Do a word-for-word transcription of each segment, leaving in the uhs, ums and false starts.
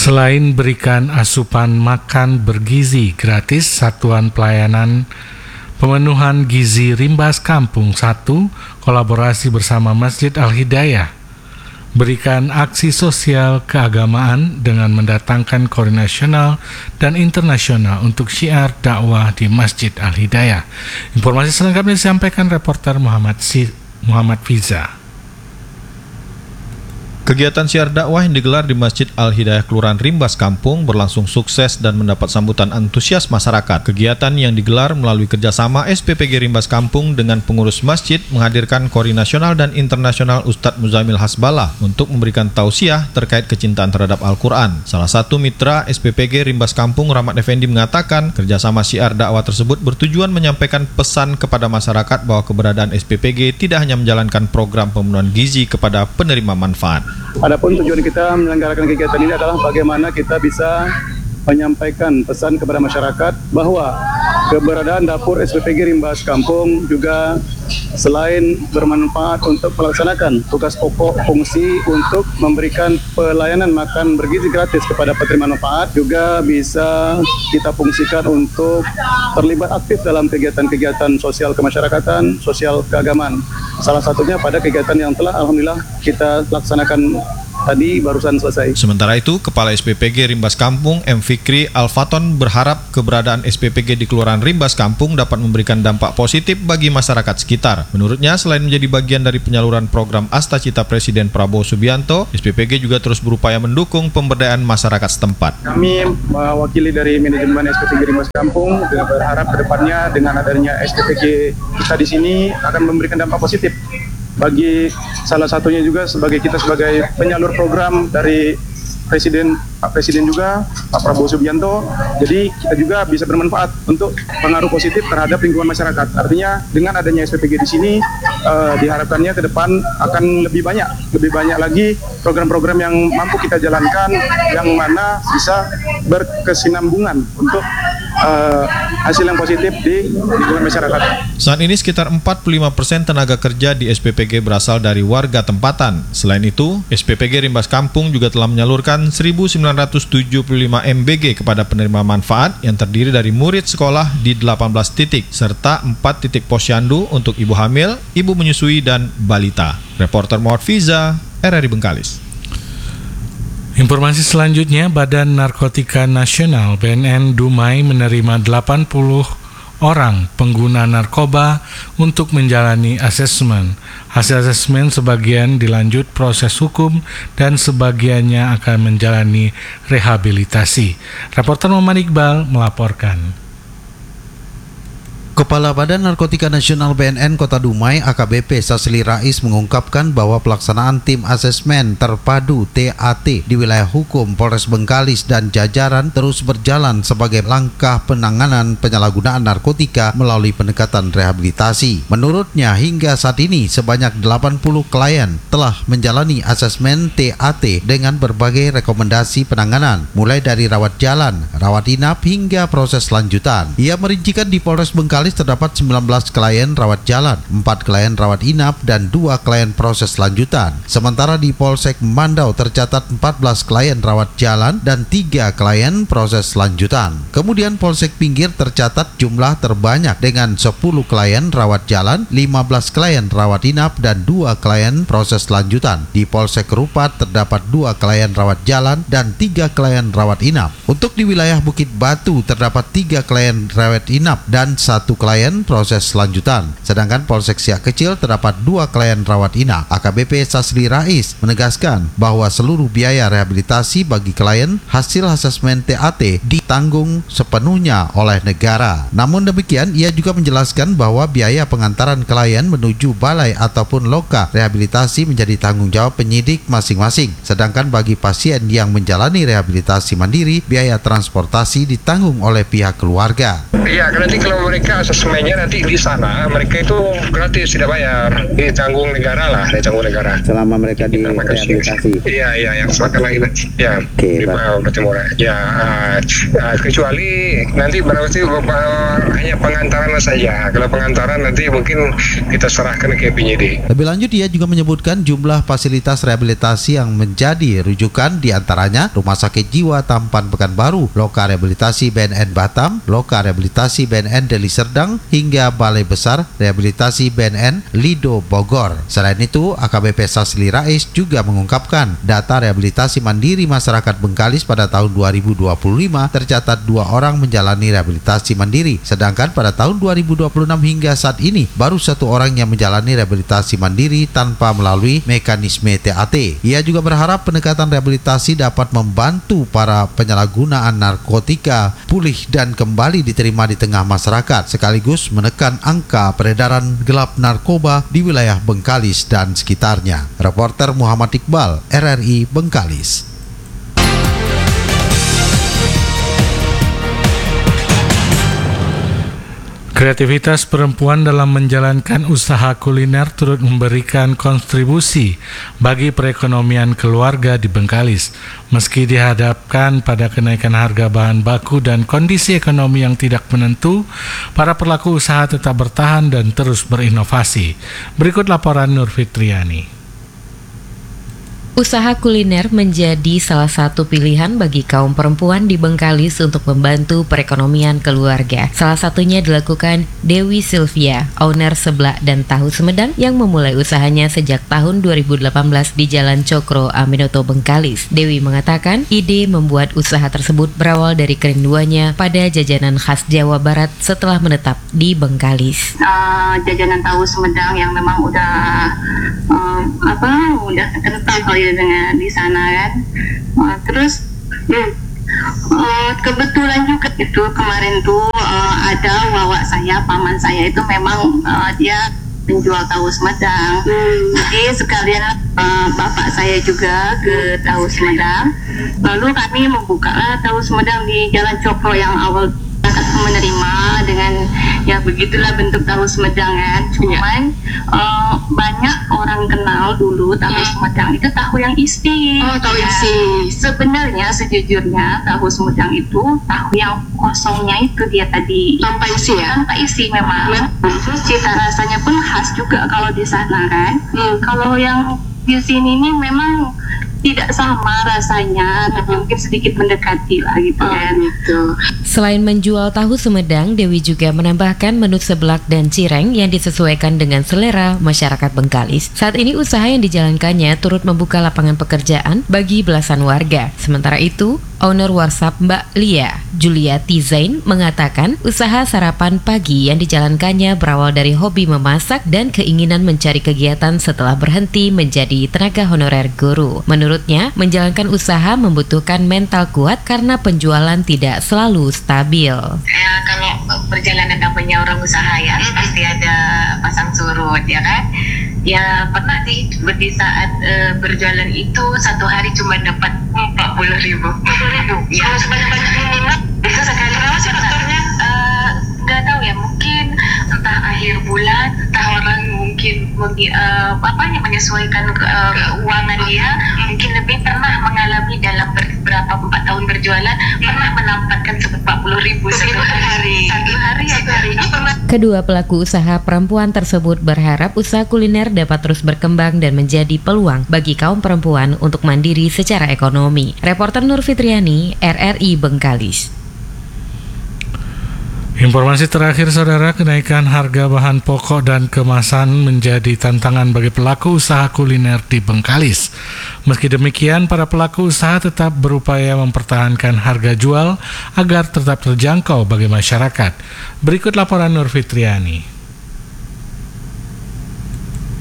Selain berikan asupan makan bergizi gratis, Satuan Pelayanan Pemenuhan Gizi Rimbas Kampung satu kolaborasi bersama Masjid Al-Hidayah berikan aksi sosial keagamaan dengan mendatangkan koordinasional dan internasional untuk syiar dakwah di Masjid Al-Hidayah. Informasi selengkapnya disampaikan reporter Muhammad si Muhammad Fiza. Kegiatan syiar dakwah yang digelar di Masjid Al-Hidayah Kelurahan Rimbas Kampung berlangsung sukses dan mendapat sambutan antusias masyarakat. Kegiatan yang digelar melalui kerjasama S P P G Rimbas Kampung dengan pengurus masjid menghadirkan koordinasional dan internasional Ustadz Muzamil Hasbalah untuk memberikan tausiah terkait kecintaan terhadap Al-Quran. Salah satu mitra S P P G Rimbas Kampung, Rahmat Effendi, mengatakan kerjasama syiar dakwah tersebut bertujuan menyampaikan pesan kepada masyarakat bahwa keberadaan S P P G tidak hanya menjalankan program pemenuhan gizi kepada penerima manfaat. Adapun tujuan kita menyelenggarakan kegiatan ini adalah bagaimana kita bisa menyampaikan pesan kepada masyarakat bahwa keberadaan dapur S P P G Rimbas Kampung juga selain bermanfaat untuk melaksanakan tugas pokok fungsi untuk memberikan pelayanan makan bergizi gratis kepada penerima manfaat, juga bisa kita fungsikan untuk terlibat aktif dalam kegiatan-kegiatan sosial kemasyarakatan, sosial keagamaan. Salah satunya pada kegiatan yang telah alhamdulillah kita laksanakan tadi barusan selesai. Sementara itu, Kepala S P P G Rimbas Kampung M. Fikri Al-Faton berharap keberadaan S P P G di Kelurahan Rimbas Kampung dapat memberikan dampak positif bagi masyarakat sekitar. Menurutnya, selain menjadi bagian dari penyaluran program Asta Cita Presiden Prabowo Subianto, S P P G juga terus berupaya mendukung pemberdayaan masyarakat setempat. Kami mewakili dari manajemen S P P G Rimbas Kampung dengan berharap ke depannya dengan adanya S P P G kita di sini akan memberikan dampak positif bagi salah satunya juga sebagai kita sebagai penyalur program dari Presiden Pak Presiden juga Pak Prabowo Subianto. Jadi kita juga bisa bermanfaat untuk pengaruh positif terhadap lingkungan masyarakat. Artinya dengan adanya S P P G di sini uh, diharapkannya ke depan akan lebih banyak lebih banyak lagi program-program yang mampu kita jalankan yang mana bisa berkesinambungan untuk uh, hasil yang positif di lingkungan masyarakat. Saat ini sekitar empat puluh lima persen tenaga kerja di S P P G berasal dari warga tempatan. Selain itu, S P P G Rimbas Kampung juga telah menyalurkan seribu sembilan ratus tujuh puluh lima M B G kepada penerima manfaat yang terdiri dari murid sekolah di delapan belas titik serta empat titik posyandu untuk ibu hamil, ibu menyusui, dan balita. Reporter Muhammad Fiza, R R I Bengkalis. Informasi selanjutnya, Badan Narkotika Nasional B N N Dumai menerima delapan puluh orang pengguna narkoba untuk menjalani asesmen. Hasil asesmen sebagian dilanjut proses hukum dan sebagiannya akan menjalani rehabilitasi. Reporter Muhammad Iqbal melaporkan. Kepala Badan Narkotika Nasional B N N Kota Dumai A K B P Sasli Rais mengungkapkan bahwa pelaksanaan tim asesmen terpadu T A T di wilayah hukum Polres Bengkalis dan jajaran terus berjalan sebagai langkah penanganan penyalahgunaan narkotika melalui pendekatan rehabilitasi. Menurutnya hingga saat ini sebanyak delapan puluh klien telah menjalani asesmen T A T dengan berbagai rekomendasi penanganan mulai dari rawat jalan, rawat inap hingga proses lanjutan. Ia merincikan di Polres Bengkalis terdapat sembilan belas klien rawat jalan, empat klien rawat inap, dan dua klien proses lanjutan. Sementara di Polsek Mandau tercatat empat belas klien rawat jalan dan tiga klien proses lanjutan. Kemudian Polsek Pinggir tercatat jumlah terbanyak dengan sepuluh klien rawat jalan, lima belas klien rawat inap, dan dua klien proses lanjutan. Di Polsek Rupat terdapat dua klien rawat jalan dan tiga klien rawat inap. Untuk di wilayah Bukit Batu terdapat tiga klien rawat inap dan satu klien proses lanjutan. Sedangkan Polsek Siak Kecil terdapat dua klien rawat inap. A K B P Sasli Rais menegaskan bahwa seluruh biaya rehabilitasi bagi klien hasil asesmen T A T ditanggung sepenuhnya oleh negara. Namun demikian, ia juga menjelaskan bahwa biaya pengantaran klien menuju balai ataupun loka rehabilitasi menjadi tanggung jawab penyidik masing-masing. Sedangkan bagi pasien yang menjalani rehabilitasi mandiri, biaya transportasi ditanggung oleh pihak keluarga. Iya, nanti kalau mereka asesmennya nanti di sana mereka itu gratis, tidak bayar, ditanggung negara lah, ditanggung negara. Selama mereka di rehabilitasi. Iya iya yang selama lagi ya Oke, di Bukit Murah. Ya uh, uh, kecuali nanti berarti uh, hanya pengantaran saja. Kalau pengantaran nanti mungkin kita serahkan ke penyidik. Lebih lanjut, ia juga menyebutkan jumlah fasilitas rehabilitasi yang menjadi rujukan diantaranya Rumah Sakit Jiwa Tampan Pekanbaru, Loka Rehabilitasi B N N Batam, Loka Rehabilitasi B N N Deli Serdang, hingga Balai Besar Rehabilitasi B N N Lido Bogor. Selain itu, A K B P Sasli Rais juga mengungkapkan data rehabilitasi mandiri masyarakat Bengkalis pada tahun dua ribu dua puluh lima tercatat dua orang menjalani rehabilitasi mandiri, sedangkan pada tahun dua ribu dua puluh enam hingga saat ini baru satu orang yang menjalani rehabilitasi mandiri tanpa melalui mekanisme T A T. Ia juga berharap pendekatan rehabilitasi dapat membantu para penyalahgunaan narkotika pulih dan kembali diterima di tengah masyarakat, sekaligus menekan angka peredaran gelap narkoba di wilayah Bengkalis dan sekitarnya. Reporter Muhammad Iqbal, R R I Bengkalis. Kreativitas perempuan dalam menjalankan usaha kuliner turut memberikan kontribusi bagi perekonomian keluarga di Bengkalis. Meski dihadapkan pada kenaikan harga bahan baku dan kondisi ekonomi yang tidak menentu, para pelaku usaha tetap bertahan dan terus berinovasi. Berikut laporan Nur Fitriani. Usaha kuliner menjadi salah satu pilihan bagi kaum perempuan di Bengkalis untuk membantu perekonomian keluarga. Salah satunya dilakukan Dewi Sylvia, owner Seblak dan Tahu Sumedang yang memulai usahanya sejak tahun dua ribu delapan belas di Jalan Cokro Aminoto, Bengkalis. Dewi mengatakan ide membuat usaha tersebut berawal dari kerinduannya pada jajanan khas Jawa Barat setelah menetap di Bengkalis. Uh, jajanan Tahu Sumedang yang memang udah uh, apa udah kental kali dengan di sana kan, uh, terus hmm, uh, kebetulan juga itu kemarin tuh uh, ada wawa saya, paman saya itu memang uh, dia penjual tahu Sumedang, hmm. jadi sekalian uh, bapak saya juga ke Tahu Sumedang, lalu kami membuka tahu Sumedang di Jalan Cokro yang awal menerima dengan ya begitulah bentuk tahu Sumedang kan, cuman ya. uh, banyak orang kenal dulu tahu ya. Sumedang itu tahu yang isi. Oh, tahu ya. isi. Sebenarnya sejujurnya tahu Sumedang itu tahu yang kosongnya itu dia tadi tanpa isi ya. Tanpa isi memang. Terus cita rasanya pun khas juga kalau di sana kan. Hmm. Kalau yang di sini nih memang tidak sama rasanya, tapi mungkin sedikit mendekati lah gitu kan. Oh, gitu. Selain menjual tahu Sumedang, Dewi juga menambahkan menu seblak dan cireng yang disesuaikan dengan selera masyarakat Bengkalis. Saat ini usaha yang dijalankannya turut membuka lapangan pekerjaan bagi belasan warga. Sementara itu, owner Warshap Mbak Lia, Juliati Zain, mengatakan usaha sarapan pagi yang dijalankannya berawal dari hobi memasak dan keinginan mencari kegiatan setelah berhenti menjadi tenaga honorer guru. Menurutnya, menjalankan usaha membutuhkan mental kuat karena penjualan tidak selalu stabil. Ya, kalau perjalanan namanya orang usaha ya, pasti ada pasang surut ya kan. Ya pernah di, di saat uh, berjualan itu satu hari cuma dapat empat puluh ribu. empat puluh ribu? Ya. Kalau sebanyak-banyak ini itu sekali. Kenapa sih dokternya? Uh, gak tahu ya, mungkin entah akhir bulan, entah orang mungkin uh, bapaknya menyesuaikan uh, keuangan dia, mungkin lebih pernah mengalami dalam beberapa empat tahun berjualan, pernah menampakkan empat puluh ribu satu hari. Satu hari ya hari. Kedua pelaku usaha perempuan tersebut berharap usaha kuliner dapat terus berkembang dan menjadi peluang bagi kaum perempuan untuk mandiri secara ekonomi. Reporter Nur Fitriani, R R I Bengkalis. Informasi terakhir, saudara, kenaikan harga bahan pokok dan kemasan menjadi tantangan bagi pelaku usaha kuliner di Bengkalis. Meski demikian, para pelaku usaha tetap berupaya mempertahankan harga jual agar tetap terjangkau bagi masyarakat. Berikut laporan Nur Fitriani.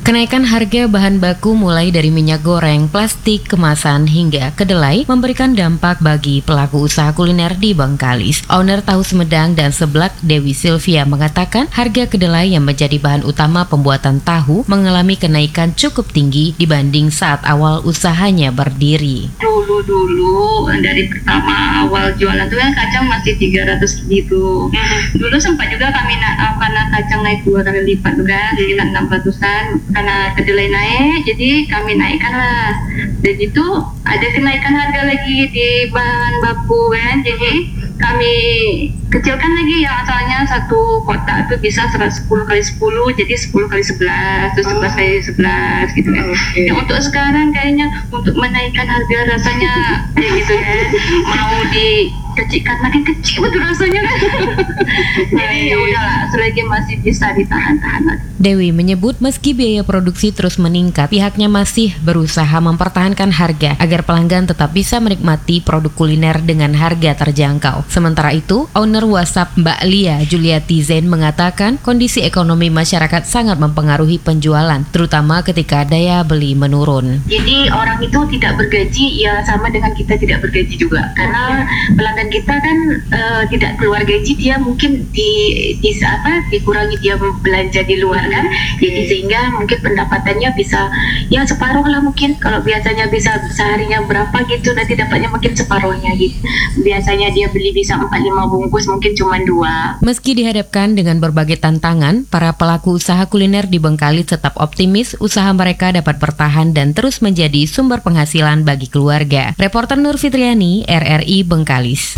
Kenaikan harga bahan baku mulai dari minyak goreng, plastik, kemasan, hingga kedelai memberikan dampak bagi pelaku usaha kuliner di Bengkalis. Owner Tahu Sumedang dan Seblak, Dewi Sylvia, mengatakan harga kedelai yang menjadi bahan utama pembuatan tahu mengalami kenaikan cukup tinggi dibanding saat awal usahanya berdiri. Dulu-dulu dari pertama awal jualan tuh kan kacang masih tiga ratus gitu. Dulu sempat juga kami na- karena kacang naik dua kali lipat juga, sekitar enam ratusan. Karena kedelai naik, jadi kami naikkan lah. Dan itu ada kenaikan harga lagi di bahan baku kan, jadi kami kecilkan lagi yang asalnya satu kotak itu bisa sepuluh kali sepuluh, jadi sepuluh kali sebelas, terus sebelas kali sebelas gitu kan. Okay. Nah, untuk sekarang kayaknya untuk menaikkan harga rasanya kayak gitu kan, mau dikecilkan makin kecil betul rasanya kan. Jadi ya udahlah, selagi masih bisa ditahan-tahan lagi. Dewi menyebut meski biaya produksi terus meningkat, pihaknya masih berusaha mempertahankan harga agar pelanggan tetap bisa menikmati produk kuliner dengan harga terjangkau. Sementara itu, owner WhatsApp Mbak Lia Juliati Zain mengatakan kondisi ekonomi masyarakat sangat mempengaruhi penjualan, terutama ketika daya beli menurun. Jadi orang itu tidak bergaji ya sama dengan kita tidak bergaji juga, karena pelanggan kita kan uh, tidak keluar gaji, dia mungkin di, di apa dikurangi dia belanja di luar kan, jadi sehingga mungkin pendapatannya bisa ya separuh lah mungkin. Kalau biasanya bisa seharinya berapa gitu, nanti dapatnya mungkin separuhnya gitu. Biasanya dia beli bisa empat lima bungkus, mungkin cuma dua. Meski dihadapkan dengan berbagai tantangan, para pelaku usaha kuliner di Bengkalis tetap optimis usaha mereka dapat bertahan dan terus menjadi sumber penghasilan bagi keluarga. Reporter Nur Fitriani, R R I Bengkalis.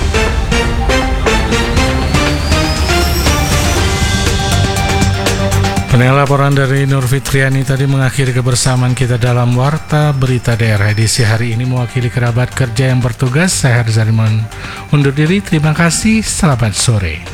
Penilaian laporan dari Nur Fitriani tadi mengakhiri kebersamaan kita dalam Warta Berita Daerah edisi hari ini. Mewakili kerabat kerja yang bertugas, saya Harzaliman undur diri. Terima kasih, selamat sore.